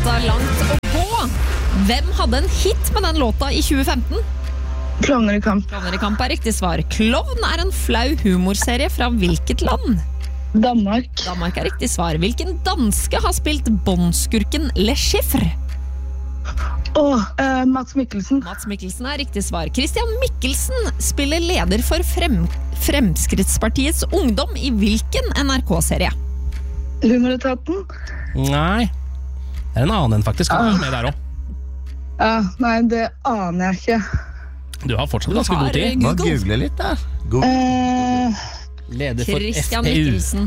da langt å gå. Hvem hadde en hit med den låta i 2015? Klovner i kamp. Klovner i kamp er riktig svar. Klovn er en flau humorserie fra hvilket land? Danmark. Danmark er riktig svar. Hvilken danske har spilt båndskurken Le Chiffre? Mats Mikkelsen. Mats Mikkelsen er riktig svar. Christian Mikkelsen spiller leder for Fremskrittspartiets Ungdom i hvilken NRK-serie? Humoretaten. Nei, det er en annen enn faktisk. Han er med der også. Ja, nei, det aner jeg ikke. Du har fortsatt ganske god tid. Må google litt da. Leder for Christian FPU. Mikkelsen.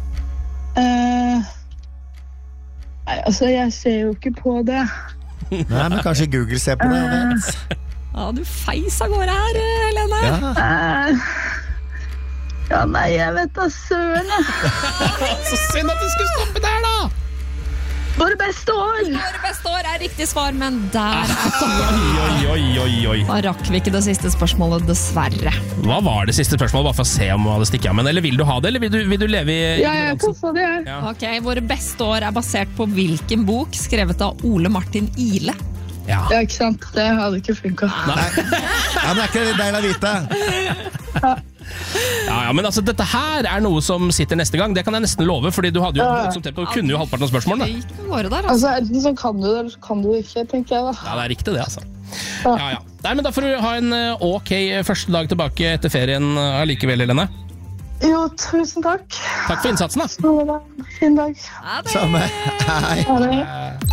Nei, altså, jeg ser jo ikke på det. Nei, men kanskje Google ser på det. Ja, du feis av gårde her, Helene. Ja. Ja, nei, jeg vet da søren, jeg. Så synd at du skulle stoppe der da. Våre beste år. Våre beste år er riktig svar, men der Oi. Da rakk vi ikke det siste spørsmålet, dessverre. Hva var det siste spørsmålet, bare for å se om du hadde stikket av med? Eller vil du ha det, eller vil du leve i Ja, jeg kan få det her. Ja. Ok, Våre beste år er basert på hvilken bok skrevet av Ole Martin Ihle? Ja. Ja, ikke sant? Det hadde ikke funket. Nei, men det er ikke det deilig å vite. Ja, men altså, dette her er noe som sitter neste gang. Det kan jeg nesten love, fordi du hadde jo voldsomt tempo. Du kunne jo halvparten av spørsmålene. Det gikk av gårde der, altså. Altså, enten så kan du det, eller så kan du det ikke, tenker jeg da. Ja, det er riktig det, altså. Ja. Nei, men da får du ha en ok første dag tilbake etter ferien allikevel, Helene. Jo, tusen takk. Takk for innsatsen, da. Ha en fin dag. Ja, det Samme. Hei. Ha det.